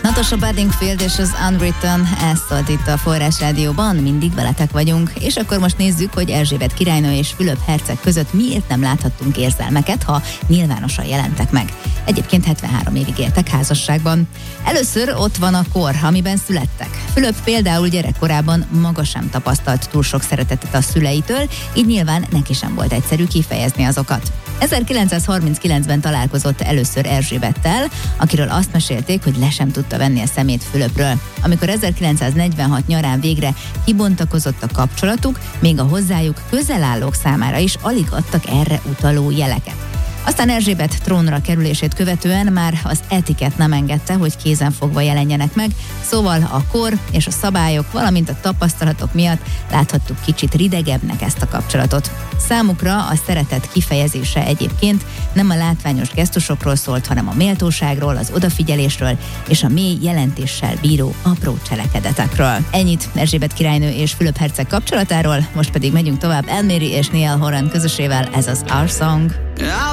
Natasha Bedingfield és az Unwritten, ez szólt itt a Forrás Rádióban, mindig veletek vagyunk, és akkor most nézzük, hogy Erzsébet királynő és Fülöp herceg között miért nem láthattunk érzelmeket, ha nyilvánosan jelentek meg. Egyébként 73 évig éltek házasságban. Először ott van a kor, amiben születtek. Fülöp például gyerekkorában maga sem tapasztalt túl sok szeretetet a szüleitől, így nyilván neki sem volt egyszerű kifejezni azokat. 1939-ben találkozott először Erzsébettel, akiről azt mesélték, hogy le sem tudta venni a szemét Fülöpről. Amikor 1946 nyarán végre kibontakozott a kapcsolatuk, még a hozzájuk közel állók számára is alig adtak erre utaló jeleket. Aztán Erzsébet trónra kerülését követően már az etikett nem engedte, hogy kézenfogva jelenjenek meg, szóval a kor és a szabályok, valamint a tapasztalatok miatt láthattuk kicsit ridegebbnek ezt a kapcsolatot. Számukra a szeretet kifejezése egyébként nem a látványos gesztusokról szólt, hanem a méltóságról, az odafigyelésről és a mély jelentéssel bíró apró cselekedetekről. Ennyit Erzsébet királynő és Fülöp herceg kapcsolatáról, most pedig megyünk tovább Elméri és Niall Horan közösével, ez az Our Song.